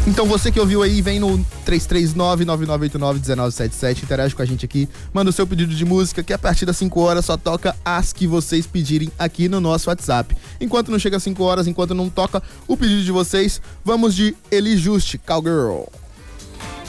Então você que ouviu aí, vem no 339-9989-1977, interage com a gente aqui, manda o seu pedido de música, que a partir das 5 horas só toca as que vocês pedirem aqui no nosso WhatsApp. Enquanto não chega às 5 horas, enquanto não toca o pedido de vocês, vamos de Eli Juste, Cowgirl.